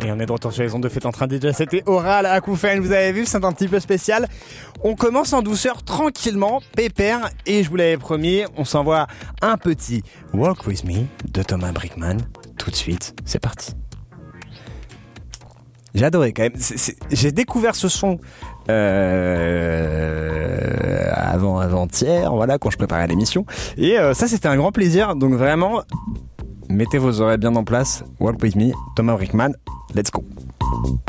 Et on est de retour sur les ondes de Fête en train déjà. C'était Oral Acouphène, vous avez vu, c'est un petit peu spécial. On commence en douceur, tranquillement, pépère. Et je vous l'avais promis, on s'envoie un petit Walk With Me de Thomas Brickman. Tout de suite, c'est parti. J'ai adoré quand même. J'ai découvert ce son avant-hier, voilà, quand je préparais l'émission. Et ça, c'était un grand plaisir. Donc vraiment, mettez vos oreilles bien en place. Walk With Me, Thomas Brickman. Let's go.